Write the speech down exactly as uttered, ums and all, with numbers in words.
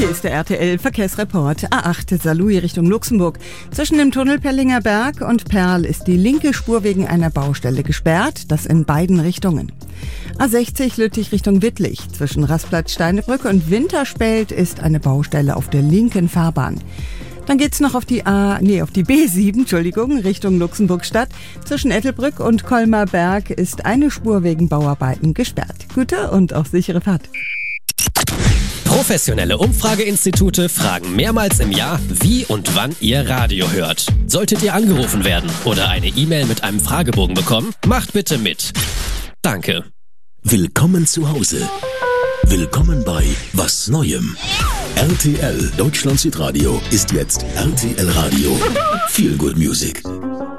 Hier ist der R T L-Verkehrsreport. A acht Saarlouis Richtung Luxemburg. Zwischen dem Tunnel Pellinger Berg und Perl ist die linke Spur wegen einer Baustelle gesperrt, das in beiden Richtungen. A sechzig Lüttich Richtung Wittlich. Zwischen Rastplatz Steinebrück und Winterspelt ist eine Baustelle auf der linken Fahrbahn. Dann geht's noch auf die A, nee, auf die B sieben, Entschuldigung, Richtung Luxemburg-Stadt. Zwischen Ettelbrück und Colmar Berg ist eine Spur wegen Bauarbeiten gesperrt. Gute und auch sichere Fahrt. Professionelle Umfrageinstitute fragen mehrmals im Jahr, wie und wann ihr Radio hört. Solltet ihr angerufen werden oder eine E-Mail mit einem Fragebogen bekommen, macht bitte mit. Danke. Willkommen zu Hause. Willkommen bei Was Neuem. R T L Deutschland Südradio ist jetzt R T L Radio. Feel Good Music.